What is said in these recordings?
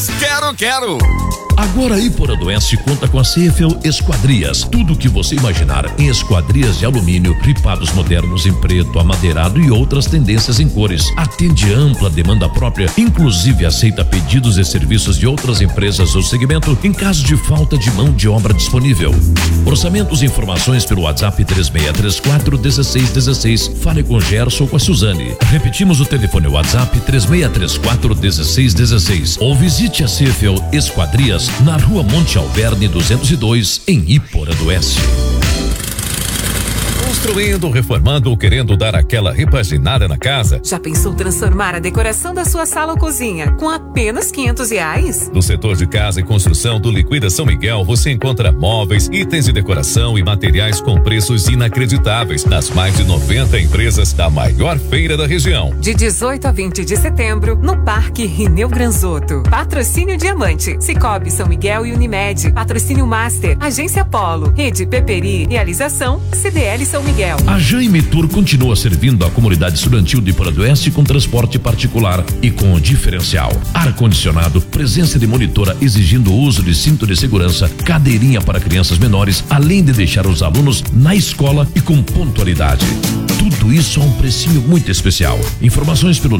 Quero! Agora a Iporanduense conta com a Cefel Esquadrias. Tudo o que você imaginar em esquadrias de alumínio, ripados modernos em preto, amadeirado e outras tendências em cores. Atende ampla demanda própria, inclusive aceita pedidos e serviços de outras empresas do segmento em caso de falta de mão de obra disponível. Orçamentos e informações pelo WhatsApp 3634-1616. Fale com Gerson ou com a Suzane. Repetimos o telefone WhatsApp 3634-1616. Ou visite a Cefel Esquadrias na Rua Monte Alverne 202, em Iporanduense. Construindo, reformando ou querendo dar aquela repaginada na casa? Já pensou transformar a decoração da sua sala ou cozinha com apenas R$500? No setor de casa e construção do Liquida São Miguel, você encontra móveis, itens de decoração e materiais com preços inacreditáveis nas mais de 90 empresas da maior feira da região. De 18 a 20 de setembro, no Parque Rineu Granzotto. Patrocínio Diamante, Cicobi São Miguel e Unimed. Patrocínio Master, Agência Polo, Rede Peperi, Realização CDL São Miguel. A Jaime Tour continua servindo a comunidade estudantil de Iporanduense com transporte particular e com diferencial. Ar-condicionado, presença de monitora exigindo o uso de cinto de segurança, cadeirinha para crianças menores, além de deixar os alunos na escola e com pontualidade. Tudo isso a um precinho muito especial. Informações pelo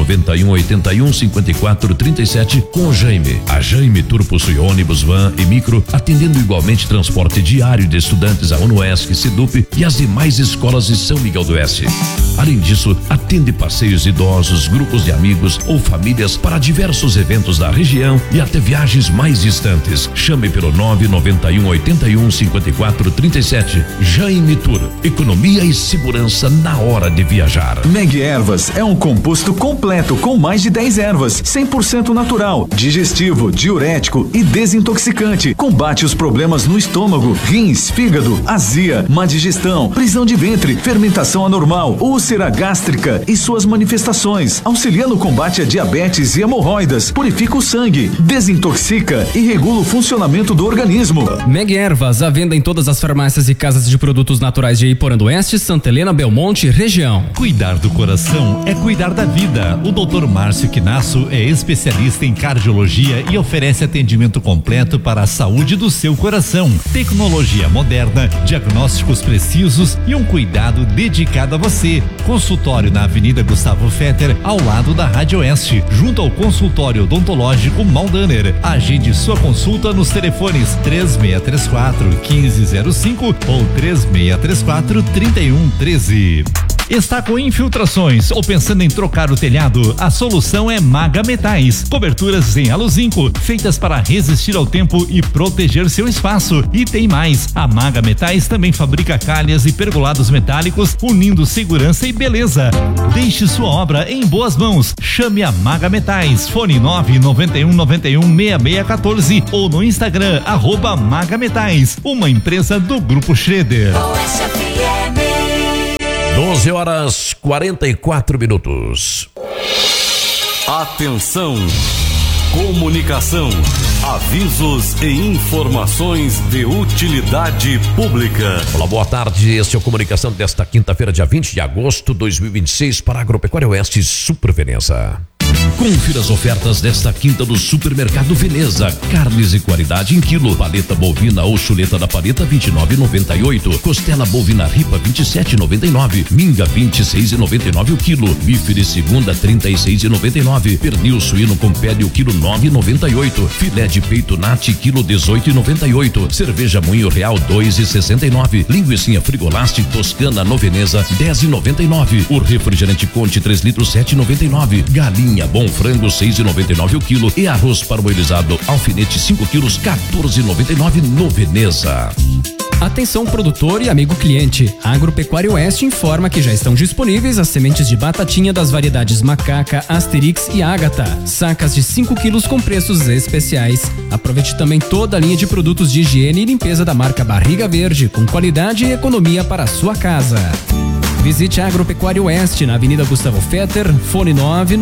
991-81-54-37 com o Jaime. A Jaime Tour possui ônibus, van e micro, atendendo igualmente transporte diário de estudantes a UNOESC, SEDUP e as demais escolas de São Miguel do Oeste. Além disso, atende passeios de idosos, grupos de amigos ou famílias para diversos eventos da região e até viagens mais distantes. Chame pelo 991-81-54-37. Jaime Tour. Economia e segurança na hora de viajar. Meg Ervas é um composto completo com mais de 10 ervas, 100% natural, digestivo, diurético e desintoxicante. Combate os problemas no estômago, rins, fígado, azia, má digestão, prisão de ventre, fermentação anormal, úlcera gástrica e suas manifestações. Auxilia no combate a diabetes e hemorroidas, purifica o sangue, desintoxica e regula o funcionamento do organismo. Meg Ervas, à venda em todas as farmácias e casas de produtos naturais de Iporanduense, Santa Helena, Belmonte, região. Cuidar do coração é cuidar da vida. O Dr. Márcio Quinasso é especialista em cardiologia e oferece atendimento completo para a saúde do seu coração. Tecnologia moderna, diagnósticos precisos e um cuidado dedicado a você. Consultório na Avenida Gustavo Fetter, ao lado da Rádio Oeste, junto ao consultório odontológico Maldaner. Agende sua consulta nos telefones 3634-1505 ou 3634-3113. Está com infiltrações ou pensando em trocar o telhado? A solução é Maga Metais. Coberturas em aluzinco, feitas para resistir ao tempo e proteger seu espaço. E tem mais, a Maga Metais também fabrica calhas e pergolados metálicos, unindo segurança e beleza. Deixe sua obra em boas mãos. Chame a Maga Metais. Fone 991916614 ou no Instagram @Maga Metais, uma empresa do Grupo Schroeder. 12h44. Atenção! Comunicação, avisos e informações de utilidade pública. Olá, boa tarde. Este é o Comunicação desta quinta-feira, dia 20 de agosto de 2026, para a Agropecuária Oeste Super Veneza. Confira as ofertas desta quinta do Supermercado Veneza. Carnes de qualidade em quilo. Paleta bovina ou chuleta da paleta 29,98. Costela bovina ripa 27,99. Minga 26,99 o quilo. Bife de segunda 36,99. Pernil suíno com pele o quilo 9,98. Filé de peito nati quilo 18,98. Cerveja Moinho Real 2,69. Linguicinha Frigolaste Toscana no Veneza 10,99. O refrigerante Conte 3 litros 7,99. Galinha Bom Frango 6,99 o quilo e arroz parboilizado Alfinete 5 quilos 14,99 no Veneza. Atenção produtor e amigo cliente, a Agropecuária Oeste informa que já estão disponíveis as sementes de batatinha das variedades Macaca, Asterix e Ágata, sacas de 5 quilos com preços especiais. Aproveite também toda a linha de produtos de higiene e limpeza da marca Barriga Verde, com qualidade e economia para a sua casa. Visite a Agropecuária Oeste na Avenida Gustavo Fetter, fone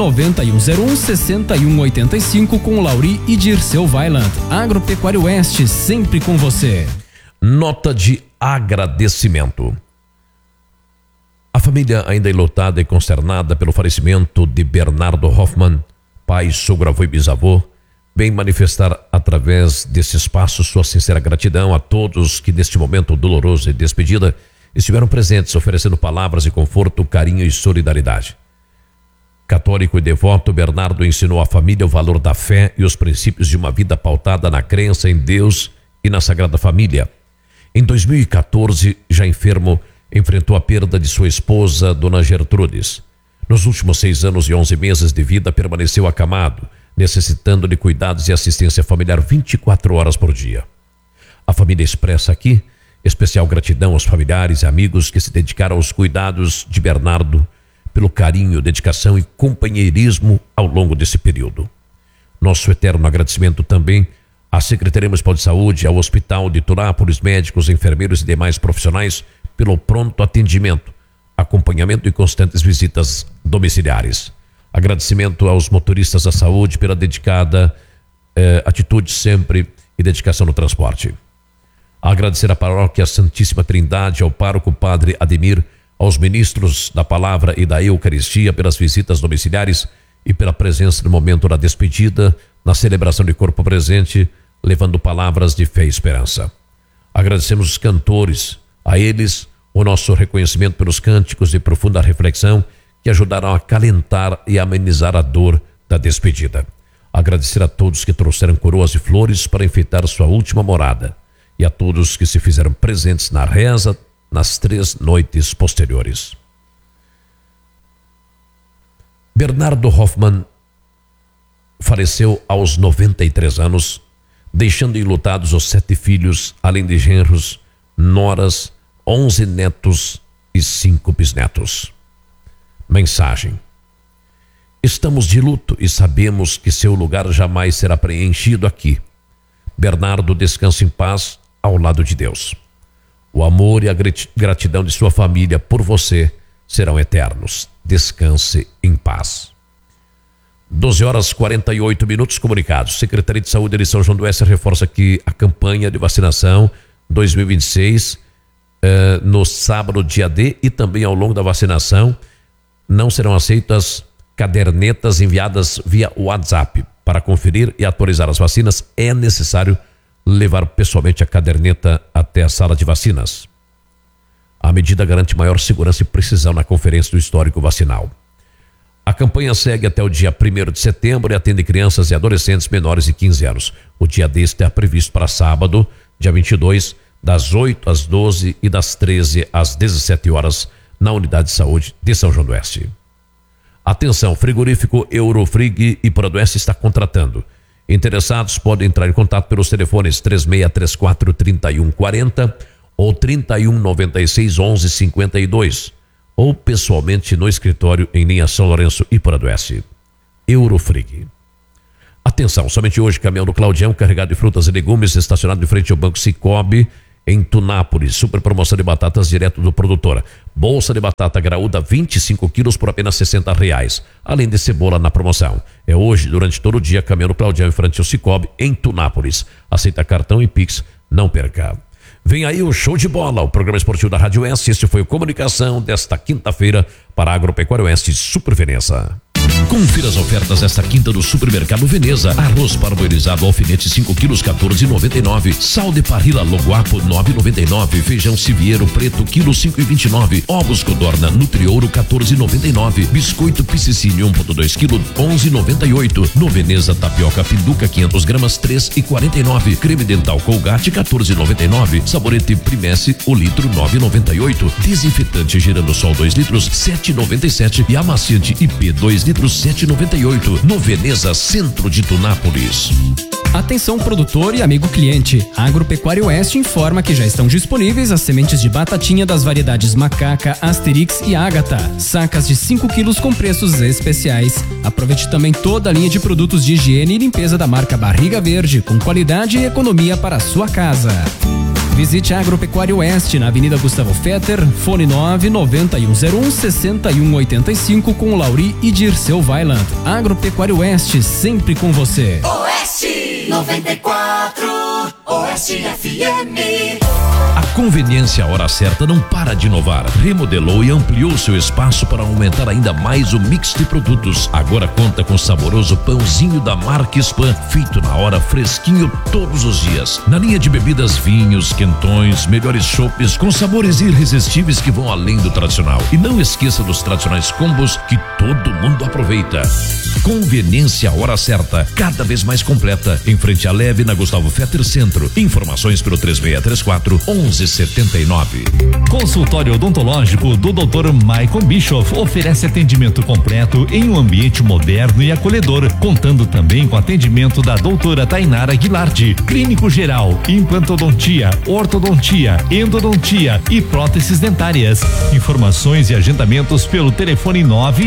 99101-6185 com Lauri e Dirceu Weiland. Agropecuária Oeste, sempre com você. Nota de agradecimento. A família ainda enlutada e consternada pelo falecimento de Bernardo Hoffmann, pai, sogro, avô e bisavô, bem manifestar através desse espaço sua sincera gratidão a todos que neste momento doloroso de despedida estiveram presentes, oferecendo palavras de conforto, carinho e solidariedade. Católico e devoto, Bernardo ensinou à família o valor da fé e os princípios de uma vida pautada na crença em Deus e na Sagrada Família. Em 2014, já enfermo, enfrentou a perda de sua esposa, Dona Gertrudes. Nos últimos 6 anos e 11 meses de vida, permaneceu acamado, necessitando de cuidados e assistência familiar 24 horas por dia. A família expressa aqui especial gratidão aos familiares e amigos que se dedicaram aos cuidados de Bernardo, pelo carinho, dedicação e companheirismo ao longo desse período. Nosso eterno agradecimento também à Secretaria Municipal de Saúde, ao Hospital de Tunápolis, médicos, enfermeiros e demais profissionais pelo pronto atendimento, acompanhamento e constantes visitas domiciliares. Agradecimento aos motoristas da saúde pela dedicada atitude sempre e dedicação no transporte. Agradecer à Paróquia Santíssima Trindade, ao pároco Padre Ademir, aos ministros da Palavra e da Eucaristia pelas visitas domiciliares e pela presença no momento da despedida, na celebração de corpo presente, levando palavras de fé e esperança. Agradecemos os cantores, a eles o nosso reconhecimento pelos cânticos de profunda reflexão que ajudaram a acalentar e amenizar a dor da despedida. Agradecer a todos que trouxeram coroas de flores para enfeitar sua última morada e a todos que se fizeram presentes na reza nas 3 noites posteriores. Bernardo Hoffmann faleceu aos 93 anos, deixando enlutados os 7 filhos, além de genros, noras, 11 netos e 5 bisnetos. Mensagem: estamos de luto e sabemos que seu lugar jamais será preenchido aqui. Bernardo descansa em paz ao lado de Deus. O amor e a gratidão de sua família por você serão eternos. Descanse em paz. 12h48, comunicados. Secretaria de Saúde de São João do Oeste reforça que a campanha de vacinação 2026, no sábado, dia D, e também ao longo da vacinação, não serão aceitas cadernetas enviadas via WhatsApp. Para conferir e atualizar as vacinas, é necessário levar pessoalmente a caderneta até a sala de vacinas. A medida garante maior segurança e precisão na conferência do histórico vacinal. A campanha segue até o dia 1º de setembro e atende crianças e adolescentes menores de 15 anos. O dia D está previsto para sábado, dia 22, das 8 às 12 e das 13 às 17 horas, na Unidade de Saúde de São João do Oeste. Atenção, frigorífico Eurofrig e Prodoeste está contratando. Interessados podem entrar em contato pelos telefones 3634-3140 ou 3196-1152 ou pessoalmente no escritório em linha São Lourenço e Prodoeste. Eurofrig. Atenção, somente hoje caminhão do Claudião carregado de frutas e legumes estacionado em frente ao Banco Cicobi em Tunápolis. Super promoção de batatas direto do produtor. Bolsa de batata graúda 25 quilos por apenas R$60, além de cebola na promoção. É hoje, durante todo o dia, caminhão do Claudião em frente ao Cicobi em Tunápolis. Aceita cartão e Pix, não perca. Vem aí o Show de Bola, o programa esportivo da Rádio Oeste. Este foi o Comunicação desta quinta-feira para a Agropecuária Oeste Super Veneza. Confira as ofertas desta quinta do Supermercado Veneza. Arroz parboilizado alfinete 5 quilos, R$14,99. Sal de parrila Loguapo, R$9,99. Feijão Siviero preto, quilo 5,29. Ovos Codorna Nutriouro, R$14,99. Biscoito Piscicínio 1,2 kg, R$11,98. No Veneza tapioca Pinduca 500 gramas, R$3,49. Creme dental Colgate, R$14,99. Sabonete Primesse, o litro, R$9,98. Desinfetante Girando Sol 2 litros, R$7,97. E amaciante IP 2 litros, R$7,98. No Veneza, centro de Tunápolis. Atenção produtor e amigo cliente, a Agropecuária Oeste informa que já estão disponíveis as sementes de batatinha das variedades Macaca, Asterix e Ágata, sacas de 5 quilos com preços especiais. Aproveite também toda a linha de produtos de higiene e limpeza da marca Barriga Verde, com qualidade e economia para a sua casa. Visite a Agropecuária Oeste na Avenida Gustavo Fetter, fone 99101-6185 com o Lauri e Dirceu Weiland. Agropecuária Oeste, sempre com você. Oeste 94, Oeste FM. Conveniência Hora Certa não para de inovar. Remodelou e ampliou seu espaço para aumentar ainda mais o mix de produtos. Agora conta com saboroso pãozinho da marca Spam, feito na hora, fresquinho todos os dias. Na linha de bebidas, vinhos, quentões, melhores chopes com sabores irresistíveis que vão além do tradicional. E não esqueça dos tradicionais combos que todo mundo aproveita. Conveniência Hora Certa, cada vez mais completa, em frente à Leve, na Gustavo Fetter Centro. Informações pelo 3634-1179. Consultório odontológico do Dr. Michael Bischoff oferece atendimento completo em um ambiente moderno e acolhedor, contando também com atendimento da doutora Tainara Guilardi, clínico geral, implantodontia, ortodontia, endodontia e próteses dentárias. Informações e agendamentos pelo telefone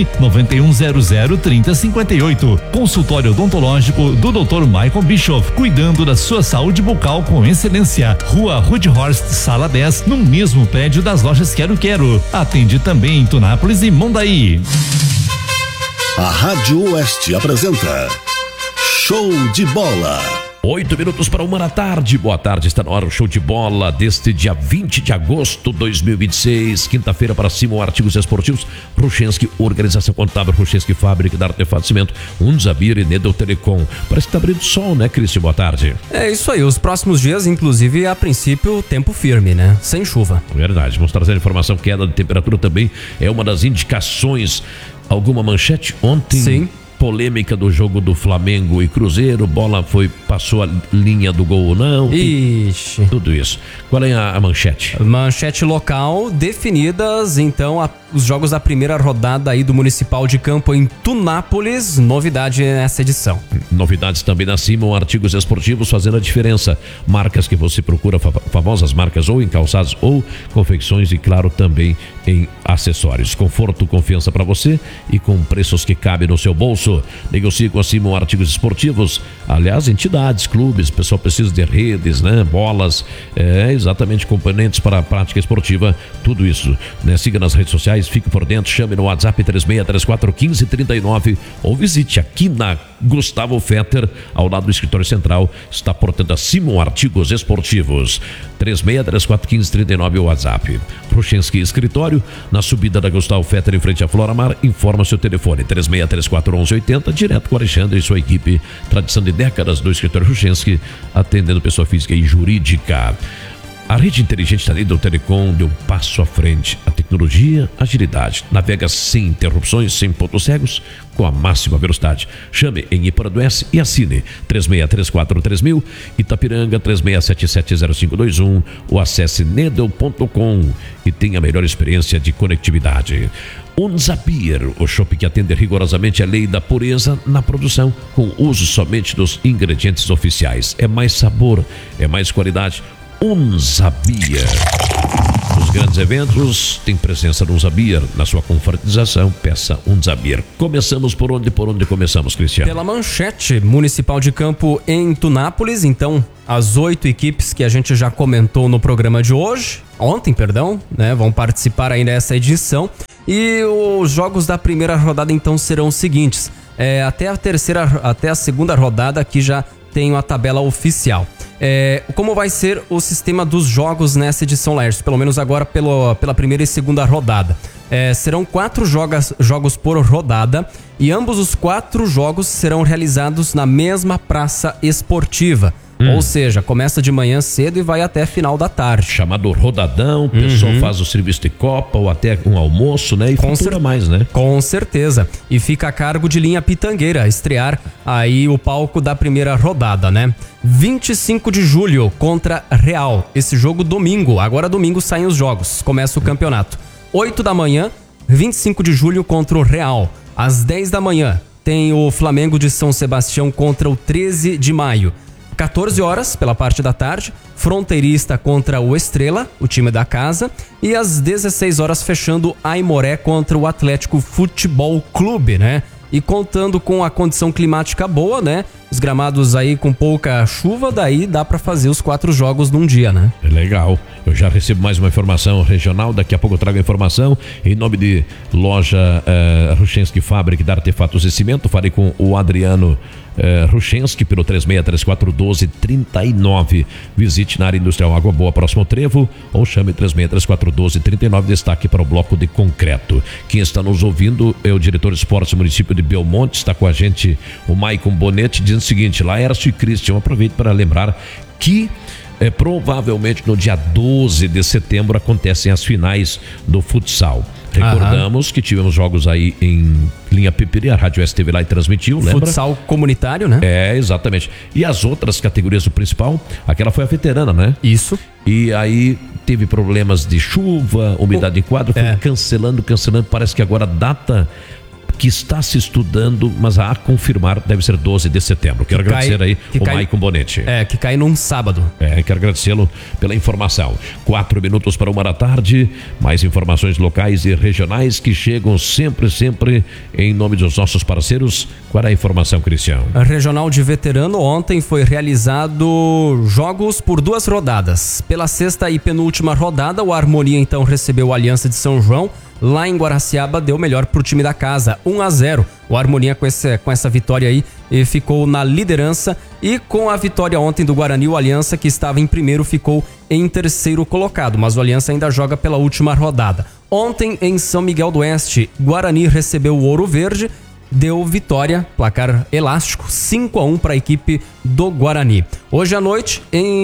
99100-3058. Consultório odontológico do Dr. Michael Bischoff, cuidando da sua saúde bucal com excelência. Rua Rudhorst, Sala 10, no mesmo prédio das lojas Quero Quero. Atende também em Tunápolis e Mondaí. A Rádio Oeste apresenta Show de Bola. 8 minutos para 1h. Boa tarde, está na hora o show de bola deste dia 20 de agosto de 2026, quinta-feira. Para cima, Artigos Esportivos, Ruchenski, Organização Contábil, Ruchenski, Fábrica da Artefato Cimento, Unzabir e Nedel Telecom. Parece que tá abrindo sol, né, Cristian? Boa tarde. É isso aí, os próximos dias, inclusive, a princípio, tempo firme, né? Sem chuva. Verdade, vamos trazer a informação. Queda de temperatura também é uma das indicações. Alguma manchete ontem? Sim. Polêmica do jogo do Flamengo e Cruzeiro, bola passou a linha do gol ou não? Ixi. Tudo isso. Qual é a manchete? Manchete local, definidas então os jogos da primeira rodada aí do Municipal de Campo em Tunápolis. Novidade nessa edição. Novidades também na Simon Artigos Esportivos, fazendo a diferença. Marcas que você procura, famosas marcas ou em calçados ou confecções, e claro também em acessórios. Conforto, confiança para você e com preços que cabem no seu bolso. Negocie com a Simon Artigos Esportivos. Aliás, entidades, clubes, pessoal precisa de redes, né? Bolas, exatamente, componentes para a prática esportiva, tudo isso, né? Siga nas redes sociais, fique por dentro, chame no WhatsApp 3634-1539 ou visite aqui na Gustavo Fetter, ao lado do escritório central, está, portanto, a Simon Artigos Esportivos. 3634-1539 o WhatsApp. Ruchenski Escritório, na subida da Gustavo Fetter, em frente à Floramar. Informa seu telefone 3634-1180, direto com o Alexandre e sua equipe. Tradição de décadas do escritório Ruchenski, atendendo pessoa física e jurídica. A rede inteligente da Nedel Telecom deu um passo à frente. A tecnologia, agilidade. Navega sem interrupções, sem pontos cegos, com a máxima velocidade. Chame em Iparanduense e assine 3634-3000, Itapiranga 36770521, ou acesse nedel.com e tenha a melhor experiência de conectividade. Unzabir, o shopping que atende rigorosamente a lei da pureza na produção, com uso somente dos ingredientes oficiais. É mais sabor, é mais qualidade. Unzabir. Os grandes eventos têm presença no Unzabir. Na sua confraternização, peça Unzabir. Começamos por onde começamos, Cristiano? Pela manchete, Municipal de Campo em Tunápolis. Então, as 8 equipes que a gente já comentou no programa de hoje, ontem, né, vão participar aí nessa edição. E os jogos da primeira rodada então serão os seguintes. Até a segunda rodada aqui já tem a tabela oficial. Como vai ser o sistema dos jogos nessa edição, Lércio? Pelo menos agora pela primeira e segunda rodada. Serão 4 jogos por rodada e ambos os 4 jogos serão realizados na mesma praça esportiva. Ou seja, começa de manhã cedo e vai até final da tarde. Chamado rodadão, o pessoal faz o serviço de copa ou até um almoço, né? E fatura mais, né? Com certeza. E fica a cargo de Linha Pitangueira estrear aí o palco da primeira rodada, né? 25 de julho contra Real. Esse jogo domingo. Agora domingo saem os jogos. Começa o campeonato. 8 da manhã, 25 de julho contra o Real. Às 10 da manhã tem o Flamengo de São Sebastião contra o 13 de maio. 14 horas, pela parte da tarde, Fronteirista contra o Estrela, o time da casa. E às 16 horas, fechando Aimoré contra o Atlético Futebol Clube, né? E contando com a condição climática boa, né? Os gramados aí com pouca chuva, daí dá pra fazer os 4 jogos num dia, né? É legal. Eu já recebo mais uma informação regional, daqui a pouco eu trago a informação. Em nome de loja Ruchenski Fábrica de Artefatos e Cimento, falei com o Adriano Ruchenski pelo 36341239. Visite na área industrial Água Boa, próximo ao Trevo, ou chame 36341239. Destaque para o bloco de concreto. Quem está nos ouvindo é o diretor de esportes do município de Belmonte. Está com a gente o Maicon Bonetti, dizendo o seguinte: Laércio e Christian, aproveito para lembrar que provavelmente no dia 12 de setembro acontecem as finais do futsal. Recordamos que tivemos jogos aí em linha Pipiri, a Rádio STV lá e transmitiu, lembra? Futsal comunitário, né? Exatamente. E as outras categorias do principal, aquela foi a veterana, né? Isso. E aí teve problemas de chuva, umidade em quadro, foi cancelando. Parece que agora a data que está se estudando, mas a confirmar deve ser 12 de setembro. Quero agradecer aí o Maicon Bonetti. Que cai num sábado. Quero agradecê-lo pela informação. 4 minutos para 1h. Mais informações locais e regionais que chegam sempre em nome dos nossos parceiros. Qual é a informação, Cristiano? A Regional de Veterano, ontem foi realizado jogos por 2 rodadas. Pela sexta e penúltima rodada, o Harmonia então recebeu a Aliança de São João. Lá em Guaraciaba deu melhor pro time da casa, 1-0. O Harmonia com essa vitória aí ficou na liderança, e com a vitória ontem do Guarani, o Aliança, que estava em primeiro, ficou em terceiro colocado, mas o Aliança ainda joga pela última rodada. Ontem em São Miguel do Oeste, Guarani recebeu o Ouro Verde, deu vitória, placar elástico, 5-1 para a equipe do Guarani. Hoje à noite,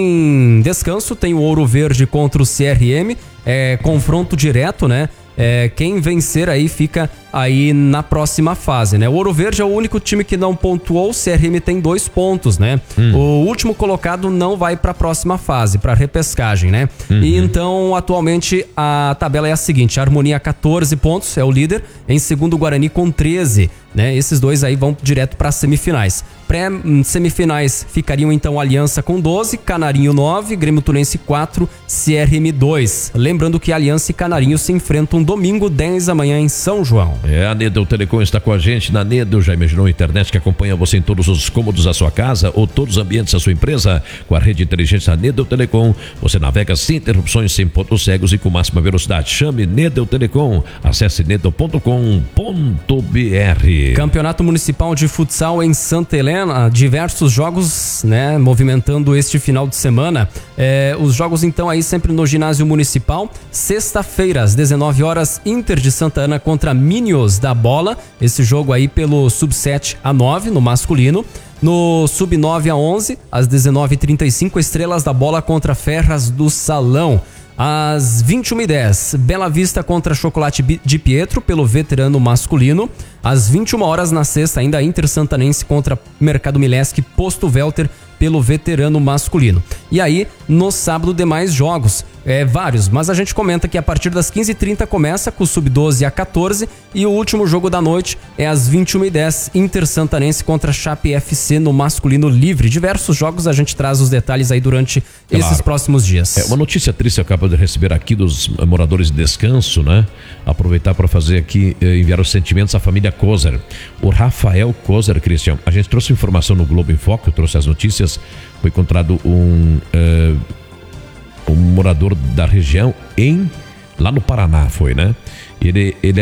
em descanso, tem o Ouro Verde contra o CRM, confronto direto, né? Quem vencer aí fica aí na próxima fase, né? O Ouro Verde é o único time que não pontuou, o CRM tem 2 pontos, né? O último colocado não vai para a próxima fase, para repescagem, né? E então, atualmente, a tabela é a seguinte: a Harmonia 14 pontos, é o líder, em segundo o Guarani com 13, né? Esses dois aí vão direto para as semifinais. Pré-semifinais ficariam então Aliança com 12, Canarinho 9, Grêmio Tunense 4, CRM 2. Lembrando que Aliança e Canarinho se enfrentam domingo, 10 da manhã em São João. A Nedel Telecom está com a gente. Na Nedel, já imaginou a internet que acompanha você em todos os cômodos da sua casa ou todos os ambientes da sua empresa? Com a rede inteligente da Nedel Telecom, você navega sem interrupções, sem pontos cegos e com máxima velocidade. Chame Nedel Telecom, acesse nedel.com.br. Campeonato Municipal de Futsal em Santa Helena, diversos jogos, né, movimentando este final de semana. Os jogos então aí sempre no ginásio municipal. Sexta-feira, às 19 horas, Inter de Santa Ana contra Minios da Bola. Esse jogo aí pelo sub-7 a 9 no masculino. No sub-9 a 11, às 19h35, Estrelas da Bola contra Ferras do Salão. Às 21h10, Bela Vista contra Chocolate de Pietro pelo veterano masculino. Às 21 horas na sexta, ainda Inter Santanense contra Mercado Milesc Posto Welter pelo veterano masculino. E aí, no sábado, demais jogos, vários, mas a gente comenta que a partir das 15h30 começa com o sub-12 a 14, e o último jogo da noite é às 21h10, Inter Santanense contra Chape FC no masculino livre. Diversos jogos, a gente traz os detalhes aí durante esses próximos dias. Uma notícia triste eu acabo de receber aqui dos moradores de Descanso, né? Aproveitar para fazer aqui, enviar os sentimentos à família Kozer. O Rafael Kozer, Cristian, a gente trouxe informação no Globo em Foco, eu trouxe as notícias. Foi encontrado um morador da região lá no Paraná, foi, né? Ele